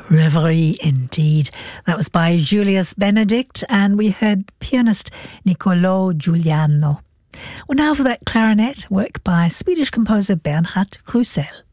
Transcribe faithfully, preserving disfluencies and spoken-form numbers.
Reverie indeed. That was by Julius Benedict, and we heard pianist Niccolò Giuliano. Well, now for that clarinet work by Swedish composer Bernhard Krusell.